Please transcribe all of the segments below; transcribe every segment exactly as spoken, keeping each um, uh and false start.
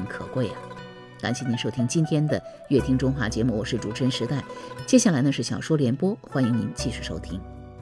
可贵啊。感谢您收听今天的乐听中华节目，我是主持人时代。接下来呢是小说联播，欢迎您继续收听。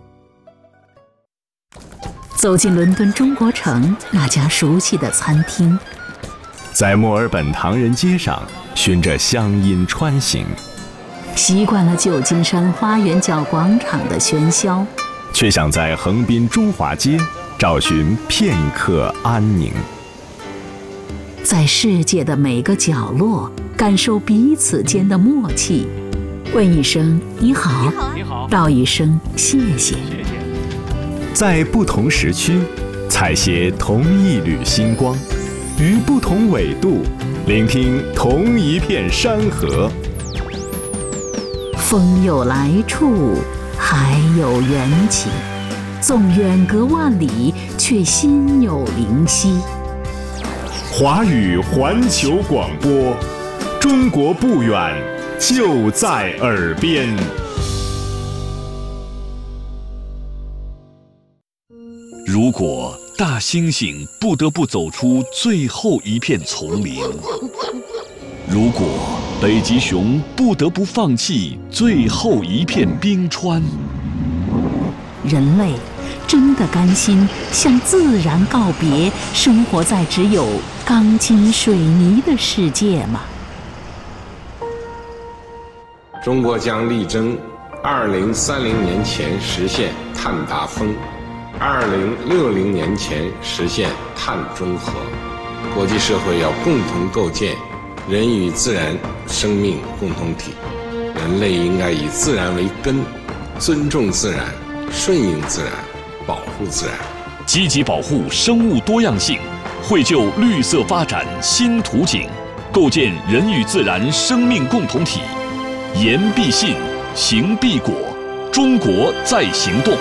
走进伦敦中国城那家熟悉的餐厅， 在墨尔本唐人街上循着乡音穿行， 习惯了旧金山花园角广场的喧嚣， 却想在横滨中华街找寻片刻安宁。 在世界的每个角落感受彼此间的默契，问一声你好， 你好， 道一声谢谢。 在不同时区采撷同一缕星光，于不同纬度聆听同一片山河。 风有来处，海有缘起，纵远隔万里，却心有灵犀。 华语环球广播，中国不远，就在耳边。 如果大猩猩不得不走出最后一片丛林，如果北极熊不得不放弃最后一片冰川， 人类真的甘心向自然告别，生活在只有钢筋水泥的世界吗？ 中国将力争二零三零年前实现碳达峰，二零六零年前实现碳中和。国际社会要共同构建人与自然生命共同体，人类应该以自然为根，尊重自然，顺应自然，保护自然， 积极保护生物多样性，绘就绿色发展新图景，构建人与自然生命共同体。言必信，行必果，中国在行动。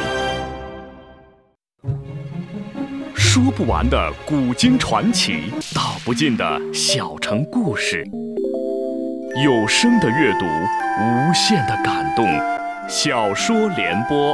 说不完的古今传奇，道不尽的小城故事，有声的阅读，无限的感动。小说联播。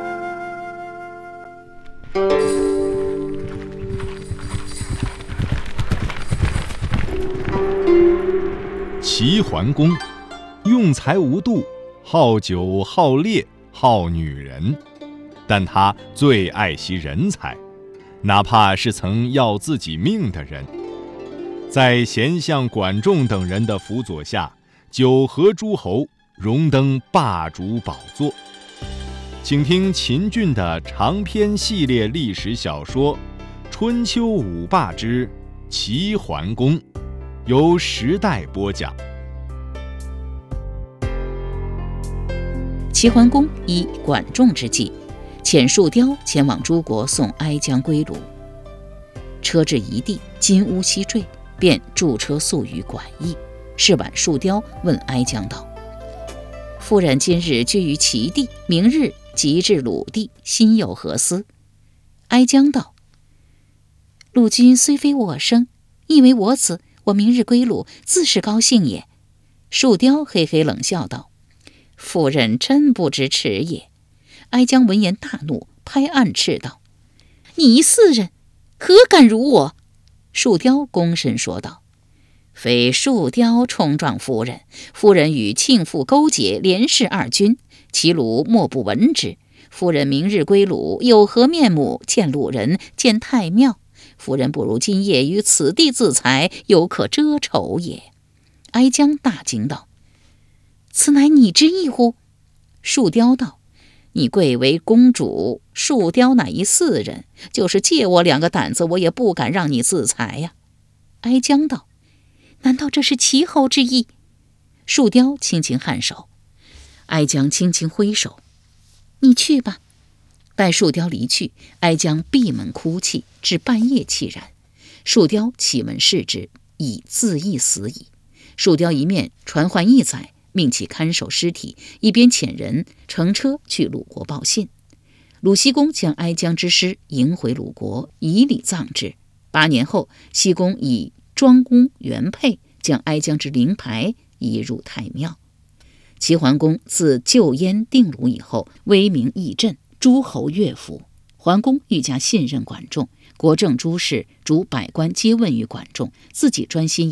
齐桓公用才无度，好酒好猎好女人，但他最爱惜人才，哪怕是曾要自己命的人。在贤相管仲等人的辅佐下，九合诸侯，荣登霸主宝座。请听秦俊的长篇系列历史小说《春秋五霸之齐桓公》，由时代播讲。 齐桓公以管仲之计，遣树雕前往诸国送哀姜归鲁。车至一地，金乌西坠，便驻车宿于馆驿。是晚，树雕问哀姜道：“夫人今日居于齐地，明日即至鲁地，心有何思？”哀姜道：“鲁君虽非我生，亦为我子，我明日归鲁，自是高兴也。”树雕嘿嘿冷笑道：“夫人真不知耻也。”哀姜闻言大怒，拍案斥道：“你一弑人，何敢辱我？”树雕躬身说道：“非树雕冲撞夫人，夫人与庆父勾结，连弑二君，齐鲁莫不闻之。夫人明日归鲁，有何面目见鲁人，见太庙？夫人不如今夜于此地自裁，犹可遮丑也。”哀姜大惊道：“此乃你之意乎？”树雕道：“你贵为公主，树雕乃一弑人，就是借我两个胆子，我也不敢让你自裁呀。”哀姜道：“难道这是齐侯之意？”树雕轻轻颔首。哀姜轻轻挥手：“你去吧。”待树雕离去，哀姜闭门哭泣，至半夜凄然。树雕启门视之，已自缢死矣。树雕一面传唤义载，命其看守尸体，一边遣人乘车去鲁国报信。鲁僖公将哀姜之尸迎回鲁国，以礼葬之。八年后，僖公以庄公原配将哀姜之灵牌移入太庙。齐桓公自救燕定鲁以后，威名益振，诸侯乐服。桓公愈加信任管仲，国政诸事，主百官皆问于管仲，自己专心